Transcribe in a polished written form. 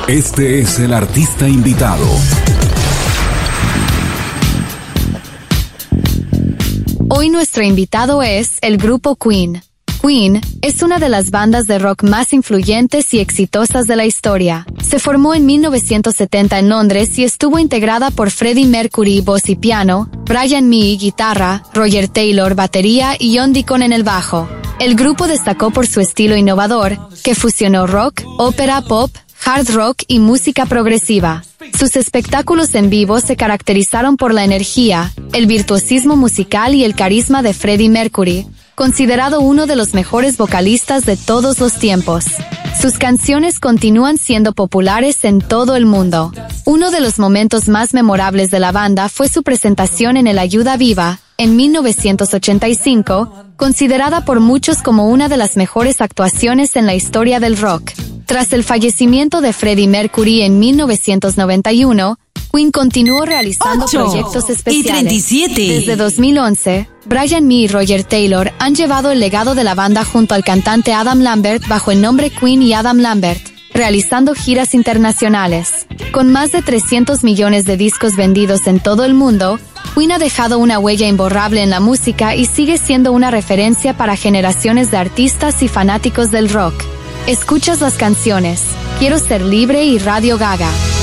Este es el artista invitado. Hoy nuestro invitado es el grupo Queen. Queen es una de las bandas de rock más influyentes y exitosas de la historia. Se formó en 1970 en Londres y estuvo integrada por Freddie Mercury, voz y piano, Brian May, guitarra, Roger Taylor, batería y John Deacon en el bajo. El grupo destacó por su estilo innovador, que fusionó rock, ópera, pop, hard rock y música progresiva. Sus espectáculos en vivo se caracterizaron por la energía, el virtuosismo musical y el carisma de Freddie Mercury, considerado uno de los mejores vocalistas de todos los tiempos. Sus canciones continúan siendo populares en todo el mundo. Uno de los momentos más memorables de la banda fue su presentación en el Ayuda Viva, en 1985, considerada por muchos como una de las mejores actuaciones en la historia del rock. Tras el fallecimiento de Freddie Mercury en 1991, Queen continuó realizando proyectos especiales. Desde 2011, Brian May y Roger Taylor han llevado el legado de la banda junto al cantante Adam Lambert bajo el nombre Queen y Adam Lambert, realizando giras internacionales. Con más de 300 millones de discos vendidos en todo el mundo, Queen ha dejado una huella imborrable en la música y sigue siendo una referencia para generaciones de artistas y fanáticos del rock. Escuchas las canciones Quiero Ser Libre y Radio Gaga.